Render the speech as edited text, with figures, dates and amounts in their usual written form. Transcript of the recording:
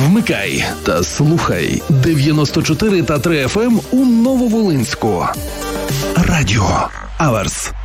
Вмикай та слухай 94 та 3 FM у Нововолинську. Радіо Аверс.